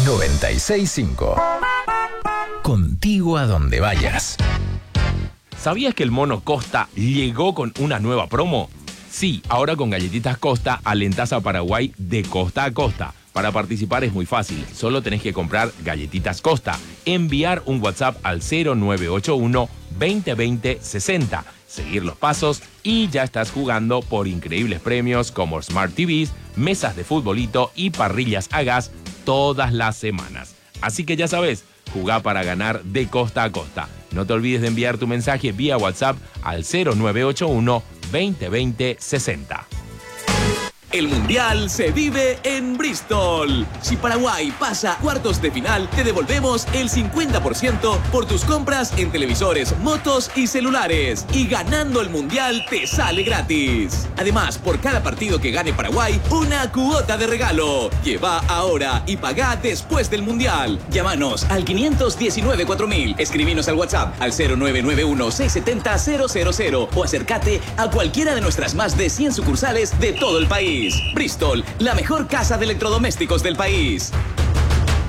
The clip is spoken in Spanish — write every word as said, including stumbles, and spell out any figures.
noventa y seis punto cinco. Contigo a donde vayas. ¿Sabías que el Mono Costa llegó con una nueva promo? Sí, ahora con Galletitas Costa alentas a Paraguay de costa a costa. Para participar es muy fácil, solo tenés que comprar Galletitas Costa, enviar un WhatsApp al cero nueve ocho uno, veinte veinte sesenta, seguir los pasos y ya estás jugando por increíbles premios como Smart T Vs, mesas de futbolito y parrillas a gas todas las semanas. Así que ya sabes, jugá para ganar de costa a costa. No te olvides de enviar tu mensaje vía WhatsApp al cero nueve ocho uno, veinte veinte sesenta. El Mundial se vive en Bristol. Si Paraguay pasa a cuartos de final, te devolvemos el cincuenta por ciento por tus compras en televisores, motos y celulares. Y ganando el Mundial te sale gratis. Además, por cada partido que gane Paraguay, una cuota de regalo. Lleva ahora y pagá después del Mundial. Llámanos al quinientos diecinueve cuatro mil. Escribinos al WhatsApp al cero nueve nueve uno, seis siete cero, cero cero cero o acércate a cualquiera de nuestras más de cien sucursales de todo el país. Bristol, la mejor casa de electrodomésticos del país.